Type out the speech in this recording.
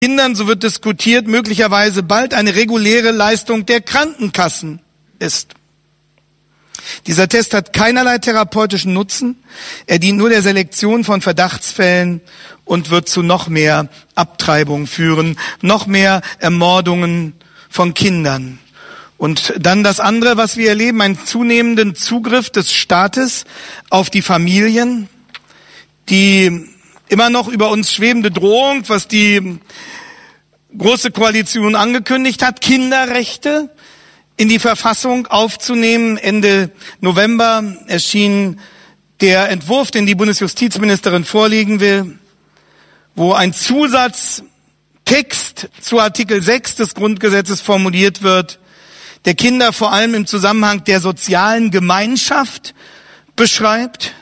Kindern, so wird diskutiert, möglicherweise bald eine reguläre Leistung der Krankenkassen ist. Dieser Test hat keinerlei therapeutischen Nutzen. Er dient nur der Selektion von Verdachtsfällen und wird zu noch mehr Abtreibung führen, noch mehr Ermordungen von Kindern. Und dann das andere, was wir erleben, einen zunehmenden Zugriff des Staates auf die Familien, die immer noch über uns schwebende Drohung, was die Große Koalition angekündigt hat, Kinderrechte in die Verfassung aufzunehmen. Ende November erschien der Entwurf, den die Bundesjustizministerin vorlegen will, wo ein Zusatztext zu Artikel 6 des Grundgesetzes formuliert wird, der Kinder vor allem im Zusammenhang der sozialen Gemeinschaft beschreibt.